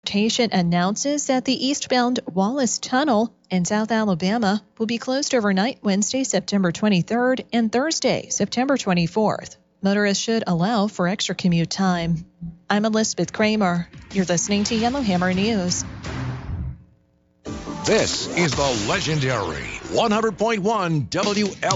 Transportation announces that the eastbound Wallace Tunnel in South Alabama will be closed overnight Wednesday, September 23rd and Thursday, September 24th. Motorists should allow for extra commute time. I'm Elizabeth Kramer. You're listening to Yellowhammer News. This is the legendary 100.1 WL.